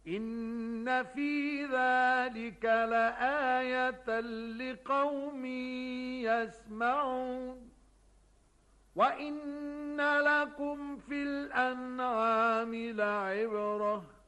إن في ذلك لآية لقوم يسمعون وإن لكم في الأنعام لعبرة